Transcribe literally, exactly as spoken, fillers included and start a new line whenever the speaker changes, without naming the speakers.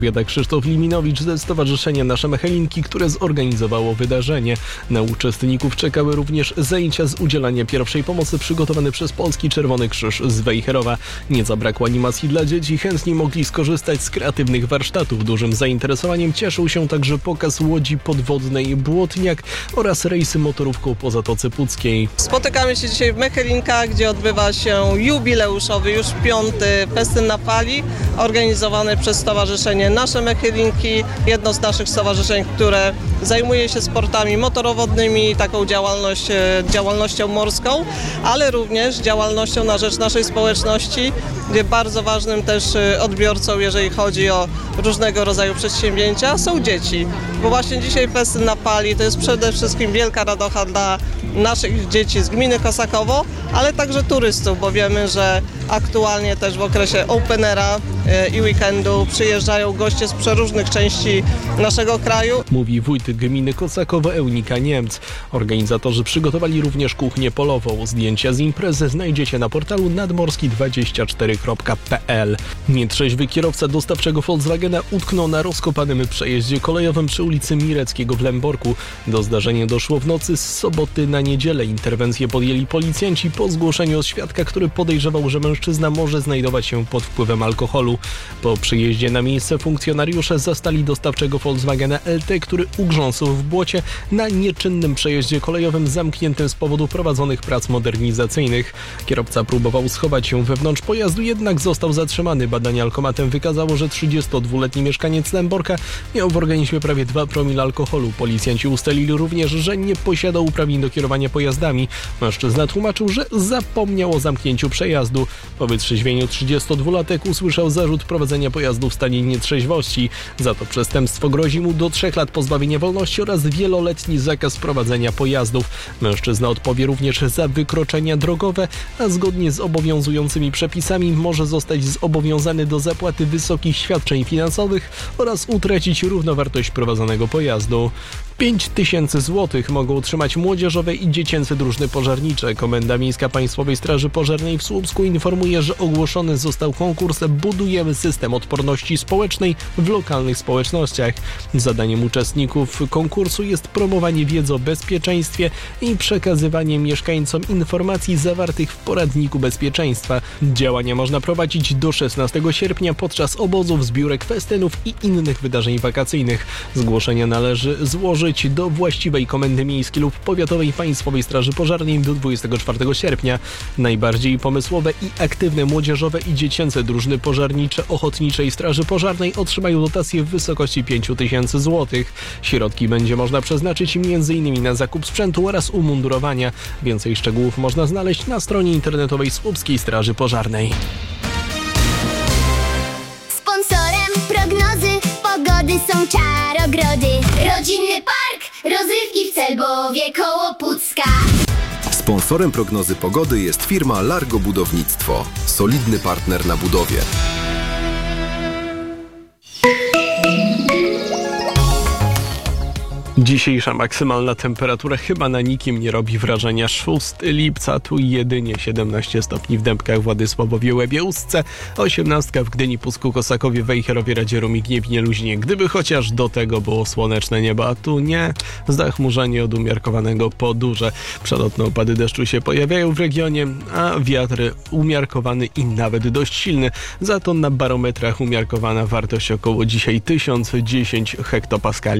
Powiada Krzysztof Liminowicz ze Stowarzyszenia Nasze Mechelinki, które zorganizowało wydarzenie. Na uczestników czekały również zajęcia z udzielania pierwszej pomocy przygotowane przez Polski Czerwony Krzyż z Wejherowa. Nie zabrakło animacji dla dzieci, chętni mogli skorzystać z kreatywnych warsztatów. Dużym zainteresowaniem cieszył się także pokaz łodzi podwodnej Błotniak oraz rejsy motorówką po Zatoce Puckiej.
Spotykamy się dzisiaj w Mechelinkach, gdzie odbywa się jubileuszowy, już piąty festyn na fali, organizowany przez Stowarzyszenie Nasze Mechelinki, jedno z naszych stowarzyszeń, które zajmuje się sportami motorowodnymi, taką działalność, działalnością morską, ale również działalnością na rzecz naszej społeczności, gdzie bardzo ważnym też odbiorcą, jeżeli chodzi o różnego rodzaju przedsięwzięcia, są dzieci. Bo właśnie dzisiaj festyn na fali to jest przede wszystkim wielka radocha dla naszych dzieci z gminy Kosakowo, ale także turystów, bo wiemy, że aktualnie też w okresie Openera i weekendu przyjeżdżają goście z przeróżnych części naszego kraju.
Mówi wójt gminy Kosakowo Eunika Niemc. Organizatorzy przygotowali również kuchnię polową. Zdjęcia z imprezy znajdziecie na portalu nadmorski dwadzieścia cztery kropka p l. Nietrzeźwy kierowca dostawczego Volkswagena utknął na rozkopanym przejeździe kolejowym przy ulicy Mireckiego w Lęborku. Do zdarzenia doszło w nocy z soboty na niedzielę. Interwencję podjęli policjanci po zgłoszeniu od świadka, który podejrzewał, że mężczyzna może znajdować się pod wpływem alkoholu. Po przyjeździe na miejsce funkcjonariusze zastali dostawczego Volkswagena L T, który ugrząsł w błocie na nieczynnym przejeździe kolejowym zamkniętym z powodu prowadzonych prac modernizacyjnych. Kierowca próbował schować się wewnątrz pojazdu, jednak został zatrzymany. Badanie alkomatem wykazało, że trzydziestodwuletni mieszkaniec Lęborka miał w organizmie prawie dwa promile alkoholu. Policjanci ustalili również, że nie posiada uprawnień do kierowania pojazdami. Mężczyzna tłumaczył, że zapomniał o zamknięciu przejazdu. Po wytrzeźwieniu trzydziestodwulatek usłyszał zarzut prowadzenia pojazdu w stanie nietrzeźwości. Za to przestępstwo grozi mu do trzech lat pozbawienia wolności oraz wieloletni zakaz prowadzenia pojazdów. Mężczyzna odpowie również za wykroczenia drogowe, a zgodnie z obowiązującymi przepisami może zostać zobowiązany do zapłaty wysokich świadczeń finansowych oraz utracić równowartość prowadzonego pojazdu. pięć tysięcy złotych mogą otrzymać młodzieżowe i dziecięce drużyny pożarnicze. Komenda Miejska Państwowej Straży Pożarnej w Słupsku informuje, że ogłoszony został konkurs Budujemy system odporności społecznej w lokalnych społecznościach. Zadaniem uczestników konkursu jest promowanie wiedzy o bezpieczeństwie i przekazywanie mieszkańcom informacji zawartych w poradniku bezpieczeństwa. Działania można prowadzić do szesnastego sierpnia podczas obozów, zbiórek, festynów i innych wydarzeń wakacyjnych. Zgłoszenia należy złożyć do właściwej komendy miejskiej lub powiatowej Państwowej Straży Pożarnej do dwudziestego czwartego sierpnia. Najbardziej pomysłowe i aktywne młodzieżowe i dziecięce drużyny pożarnicze Ochotniczej Straży Pożarnej otrzymają dotację w wysokości pięć tysięcy złotych. Środki będzie można przeznaczyć między innymi na zakup sprzętu oraz umundurowania. Więcej szczegółów można znaleźć na stronie internetowej Słupskiej Straży Pożarnej.
Sponsorem prognozy pogody są Czarogrody. Rodzinny park rozrywki w Celbowie koło Pucka.
Sponsorem prognozy pogody jest firma Largo Budownictwo. Solidny partner na budowie.
Dzisiejsza maksymalna temperatura chyba na nikim nie robi wrażenia. szóstego lipca, tu jedynie siedemnaście stopni w Dębkach, Władysławowie, Łebie, Ustce, osiemnastka w Gdyni, Pusku, Kosakowie, Wejherowie, Radzieru, Gniewnie, Luźnie. Gdyby chociaż do tego było słoneczne niebo, a tu nie. Zachmurzenie od umiarkowanego po duże. Przelotne opady deszczu się pojawiają w regionie, a wiatr umiarkowany i nawet dość silny. Za to na barometrach umiarkowana wartość około dzisiaj tysiąc dziesięć hektopaskali.